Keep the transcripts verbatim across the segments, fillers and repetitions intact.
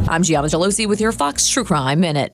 I'm Gianna Gelosi with your Fox True Crime Minute.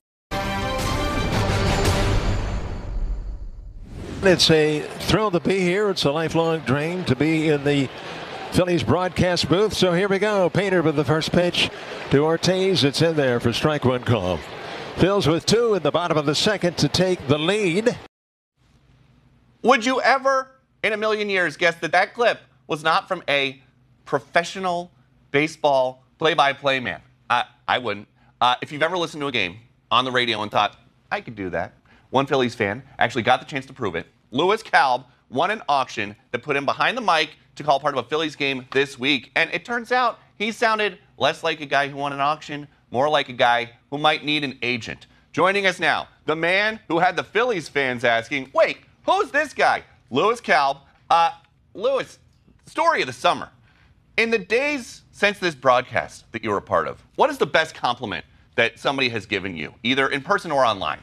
It's a thrill to be here. It's a lifelong dream to be in the Phillies broadcast booth. So here we go. Painter with the first pitch to Ortiz. It's in there for strike one call. Phils with two in the bottom of the second to take the lead. Would you ever in a million years guess that that clip was not from a professional baseball play-by-play man? I, I wouldn't. Uh, if you've ever listened to a game on the radio and thought, I could do that, one Phillies fan actually got the chance to prove it. Louis Kalb won an auction that put him behind the mic to call part of a Phillies game this week. And it turns out he sounded less like a guy who won an auction, more like a guy who might need an agent. Joining us now, the man who had the Phillies fans asking, wait, who's this guy? Louis Kalb. Uh, Louis, story of the summer. In the days since this broadcast that you were a part of, what is the best compliment that somebody has given you, either in person or online?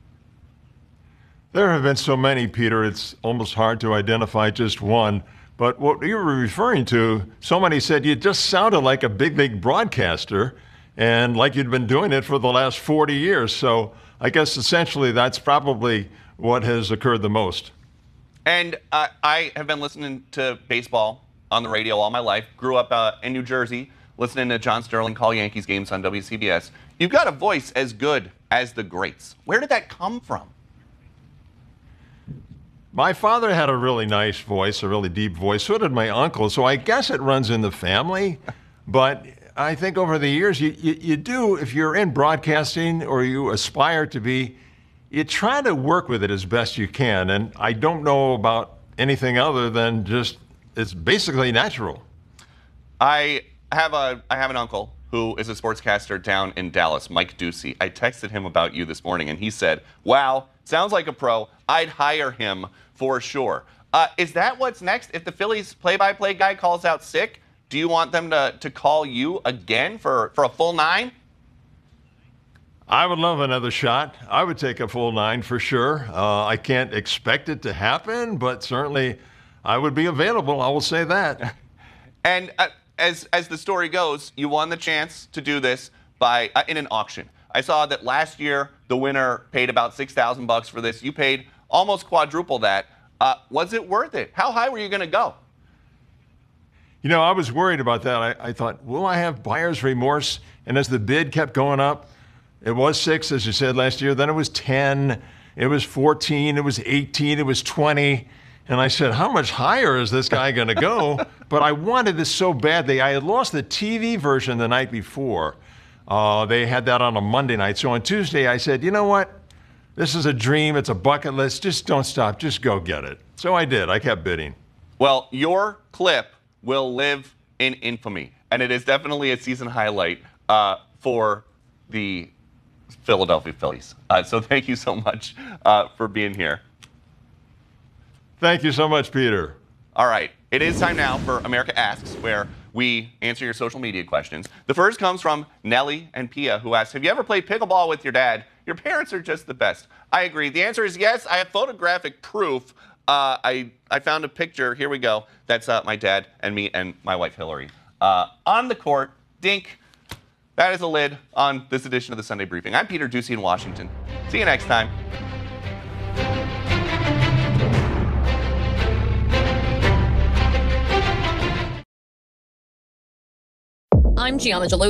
There have been so many, Peter, it's almost hard to identify just one. But what you were referring to, somebody said you just sounded like a big, big broadcaster and like you'd been doing it for the last forty years. So I guess essentially that's probably what has occurred the most. And uh, I have been listening to baseball on the radio all my life. Grew up uh, in New Jersey, listening to John Sterling call Yankees games on W C B S. You've got a voice as good as the greats. Where did that come from? My father had a really nice voice, a really deep voice. So did my uncle. So I guess it runs in the family. But I think over the years, you, you, you do, if you're in broadcasting or you aspire to be, you try to work with it as best you can. And I don't know about anything other than just, it's basically natural. I have a I have an uncle who is a sportscaster down in Dallas, Mike Ducey. I texted him about you this morning, and he said, wow, sounds like a pro. I'd hire him for sure. Uh, is that what's next? If the Phillies play-by-play guy calls out sick, do you want them to, to call you again for, for a full nine? I would love another shot. I would take a full nine for sure. Uh, I can't expect it to happen, but certainly I would be available. I will say that. And uh, as as the story goes, you won the chance to do this by uh, in an auction. I saw that last year the winner paid about six thousand bucks for this. You paid almost quadruple that. Uh, was it worth it? How high were you going to go? You know, I was worried about that. I, I thought, will I have buyer's remorse? And as the bid kept going up, it was six, as you said last year. Then it was ten. It was fourteen. It was eighteen. It was twenty. And I said, how much higher is this guy going to go? But I wanted this so badly. I had lost the T V version the night before. Uh, they had that on a Monday night. So on Tuesday, I said, you know what? This is a dream. It's a bucket list. Just don't stop. Just go get it. So I did. I kept bidding. Well, your clip will live in infamy. And it is definitely a season highlight uh, for the Philadelphia Phillies. Uh, so thank you so much uh, for being here. Thank you so much, Peter. All right. It is time now for America Asks, where we answer your social media questions. The first comes from Nellie and Pia, who asked, have you ever played pickleball with your dad? Your parents are just the best. I agree. The answer is yes. I have photographic proof. Uh, I, I found a picture. Here we go. That's uh, my dad and me and my wife, Hillary. Uh, on the court, dink. That is a lid on this edition of the Sunday Briefing. I'm Peter Ducey in Washington. See you next time. I'm Gianna Gelosi.